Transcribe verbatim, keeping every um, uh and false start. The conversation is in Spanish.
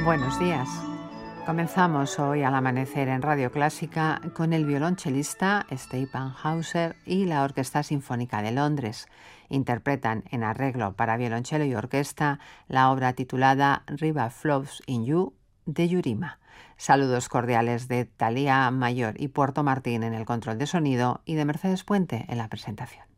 Buenos días. Comenzamos hoy al amanecer en Radio Clásica con el violonchelista Stephan Hauser y la Orquesta Sinfónica de Londres. Interpretan en arreglo para violonchelo y orquesta la obra titulada River Flows in You de Yurima. Saludos cordiales de Talía Mayor y Puerto Martín en el control de sonido y de Mercedes Puente en la presentación.